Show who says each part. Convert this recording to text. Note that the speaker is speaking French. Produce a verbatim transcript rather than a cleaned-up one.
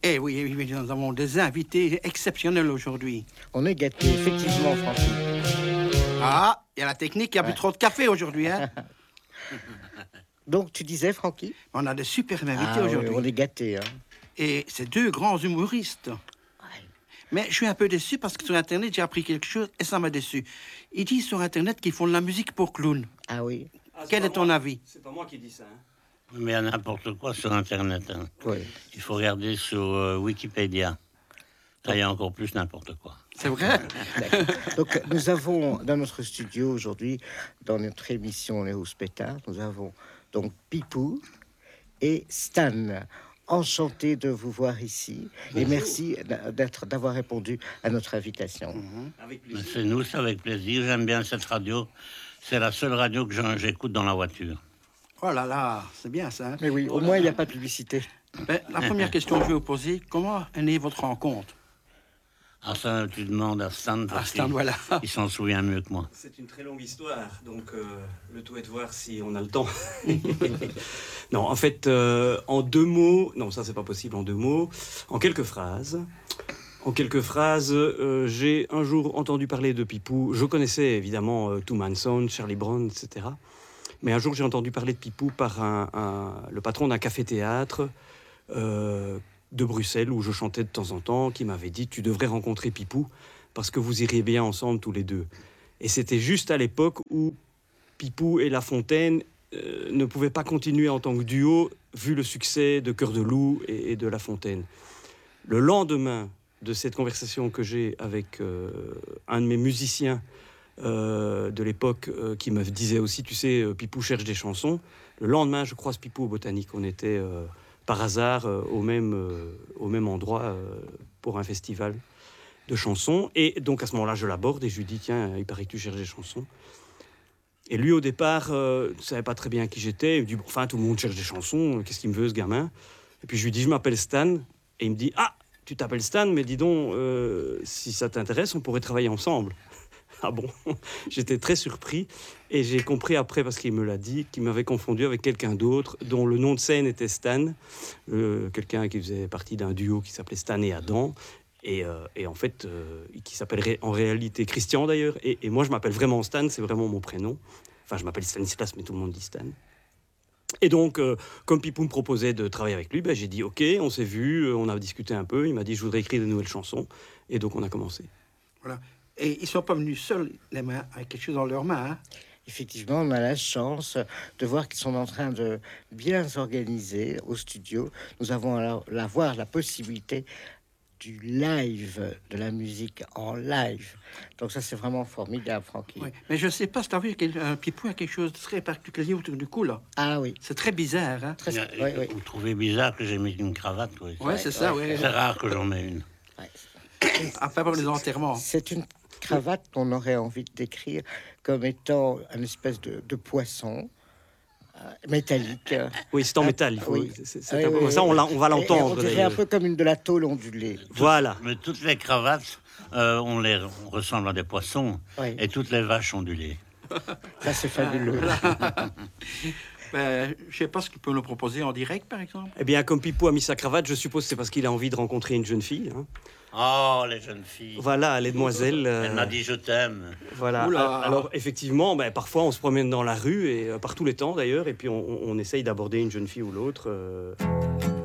Speaker 1: Eh oui, eh oui, nous avons des invités exceptionnels aujourd'hui.
Speaker 2: On est gâtés, effectivement, Francky.
Speaker 1: Ah, il y a la technique qui a bu
Speaker 2: Ouais.
Speaker 1: trop de café aujourd'hui, hein.
Speaker 2: Donc, tu disais, Francky?
Speaker 1: On a des super invités
Speaker 2: Ah, oui,
Speaker 1: aujourd'hui.
Speaker 2: on est gâtés, hein.
Speaker 1: Et c'est deux grands humoristes. Mais je suis un peu déçu parce que sur Internet, j'ai appris quelque chose et ça m'a déçu. Ils disent sur Internet qu'ils font de la musique pour clowns.
Speaker 2: Ah oui.
Speaker 3: Ah,
Speaker 1: Quel
Speaker 3: pas
Speaker 1: est ton
Speaker 3: moi.
Speaker 1: avis?
Speaker 3: C'est pas moi qui dis ça. Hein.
Speaker 4: Mais il y a n'importe quoi sur Internet. Hein.
Speaker 2: Oui.
Speaker 4: Il faut regarder sur euh, Wikipédia. Là, il y a encore plus n'importe quoi.
Speaker 1: C'est vrai?
Speaker 2: Donc, nous avons dans notre studio aujourd'hui, dans notre émission Les Rouspétards, nous avons donc Pipou et Stan. Enchanté de vous voir ici et merci d'être, d'avoir répondu à notre invitation.
Speaker 3: Avec
Speaker 4: Mais
Speaker 3: plaisir.
Speaker 4: c'est nous, c'est avec plaisir. J'aime bien cette radio. C'est la seule radio que j'en- j'écoute dans la voiture.
Speaker 1: Oh là là, c'est bien ça. Hein?
Speaker 2: Mais oui, au moins il n'y a pas de publicité.
Speaker 1: Ben, la première question que je vais vous poser, comment est née votre rencontre?
Speaker 4: Ah ça, tu demandes à Stan, parce
Speaker 1: Ah, Stan,
Speaker 4: qu'il-
Speaker 1: voilà.
Speaker 4: il s'en souvient mieux que moi.
Speaker 3: C'est une très longue histoire, donc euh, le tout est de voir si on a le temps. non, en fait, euh, en deux mots, non, ça c'est pas possible en deux mots, en quelques phrases. En quelques phrases, euh, j'ai un jour entendu parler de Pipou. Je connaissais évidemment euh, Two Man Sound, Charlie Brown, et cetera. Mais un jour, j'ai entendu parler de Pipou par un, un- le patron d'un café-théâtre euh, de Bruxelles, où je chantais de temps en temps, qui m'avait dit « Tu devrais rencontrer Pipou, parce que vous iriez bien ensemble tous les deux. » Et c'était juste à l'époque où Pipou et La Fontaine euh, ne pouvaient pas continuer en tant que duo, vu le succès de Cœur de Loup et, et de La Fontaine. Le lendemain de cette conversation que j'ai avec euh, un de mes musiciens euh, de l'époque euh, qui me disait aussi, tu sais, euh, Pipou cherche des chansons. Le lendemain, je croise Pipou au Botanique. On était euh, par hasard euh, au, même, euh, au même endroit euh, pour un festival de chansons. Et donc à ce moment-là, je l'aborde et je lui dis, tiens, il paraît que tu cherches des chansons. Et lui, au départ, euh, ne savait pas très bien qui j'étais. Il me dit, bon, enfin, tout le monde cherche des chansons. Qu'est-ce qu'il me veut, ce gamin? Et puis je lui dis, je m'appelle Stan. Et il me dit, ah, tu t'appelles Stan, mais dis donc, euh, si ça t'intéresse, on pourrait travailler ensemble. Ah bon? J'étais très surpris. Et j'ai compris après, parce qu'il me l'a dit, qu'il m'avait confondu avec quelqu'un d'autre, dont le nom de scène était Stan. Euh, quelqu'un qui faisait partie d'un duo qui s'appelait Stan et Adam. Et, euh, et en fait, euh, qui s'appellerait en réalité Christian d'ailleurs. Et, et moi, je m'appelle vraiment Stan, c'est vraiment mon prénom. Enfin, je m'appelle Stanislas, mais tout le monde dit Stan. Et donc, euh, comme Pipou me proposait de travailler avec lui, ben, j'ai dit OK, on s'est vu, euh, on a discuté un peu. Il m'a dit je voudrais écrire de nouvelles chansons. Et donc, on a commencé.
Speaker 1: Voilà. Et ils sont pas venus seuls, les mains, avec quelque chose dans leurs mains. Hein?
Speaker 2: Effectivement, on a la chance de voir qu'ils sont en train de bien s'organiser au studio. Nous avons alors la voir la possibilité du live, de la musique en live. Donc ça, c'est vraiment formidable, Francky.
Speaker 1: Oui. Mais je sais pas si tu as vu qu'un Pipou a quelque chose de très particulier autour du cou, là.
Speaker 2: Ah oui,
Speaker 1: C'est très bizarre, hein?
Speaker 2: très...
Speaker 4: Il y a-
Speaker 2: oui, oui.
Speaker 4: Vous trouvez bizarre que j'ai mis une cravate, oui.
Speaker 1: Ouais, c'est ça, oui.
Speaker 4: C'est rare que j'en mets une.
Speaker 2: Ouais.
Speaker 1: À part pour les enterrements.
Speaker 2: C'est une cravate qu'on aurait envie de décrire comme étant une espèce de, de poisson euh, métallique.
Speaker 3: Oui, c'est en
Speaker 2: Ah,
Speaker 3: métal. Il faut,
Speaker 2: oui.
Speaker 3: c'est, c'est
Speaker 2: Oui,
Speaker 3: un peu
Speaker 2: oui,
Speaker 3: comme ça,
Speaker 2: oui.
Speaker 3: on, l'a- on va
Speaker 2: Et- et
Speaker 3: l'entendre.
Speaker 2: On dirait un
Speaker 3: d'ailleurs.
Speaker 2: peu comme une de la tôle ondulée.
Speaker 3: Voilà.
Speaker 4: Mais toutes les cravates, euh, on les on ressemble à des poissons.
Speaker 2: Oui.
Speaker 4: Et toutes les vaches ont du lait.
Speaker 2: Ça, c'est fabuleux.
Speaker 1: Ben, je sais pas ce qu'il peut nous proposer en direct, par exemple.
Speaker 3: Eh bien, comme Pipou a mis sa cravate, je suppose que c'est parce qu'il a envie de rencontrer une jeune fille. Hein.
Speaker 4: Oh, les jeunes filles.
Speaker 3: Voilà, les demoiselles. euh,
Speaker 4: Elle m'a dit je t'aime.
Speaker 3: Voilà.
Speaker 1: Oula.
Speaker 3: Alors, effectivement, ben, parfois, on se promène dans la rue, et euh, par tous les temps d'ailleurs, et puis on, on- on essaye d'aborder une jeune fille ou l'autre. euh,